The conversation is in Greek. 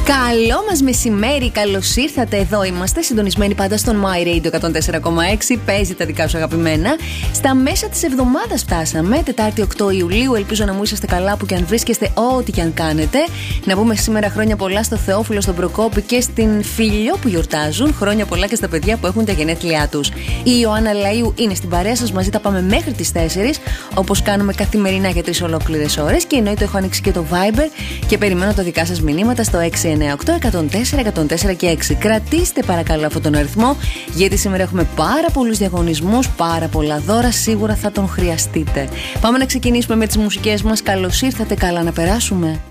Καλό μας μεσημέρι, καλώς ήρθατε. Εδώ είμαστε, συντονισμένοι πάντα στον My Radio 104,6. Παίζει τα δικά σου αγαπημένα. Στα μέσα της εβδομάδας φτάσαμε, Τετάρτη 8 Ιουλίου. Ελπίζω να μου είσαστε καλά που και αν βρίσκεστε, ό,τι και αν κάνετε. Να πούμε σήμερα χρόνια πολλά στο Θεόφιλο, στον Προκόπη και στην Φιλιό που γιορτάζουν. Χρόνια πολλά και στα παιδιά που έχουν τα γενέθλιά τους. Η Ιωάννα Λαΐου είναι στην παρέα σας. Μαζί τα πάμε μέχρι τις 4, όπως κάνουμε καθημερινά για 3 ολόκληρες ώρες. Και εννοείται έχω ανοίξει και το Viber και περιμένω τα δικά σας μηνύματα στο 698-104-104 και 6. Κρατήστε παρακαλώ αυτόν τον αριθμό, γιατί σήμερα έχουμε πάρα πολλούς διαγωνισμούς, πάρα πολλά δώρα. Σίγουρα θα τον χρειαστείτε. Πάμε να ξεκινήσουμε με τις μουσικές μας. Καλώς ήρθατε, καλά να περάσουμε.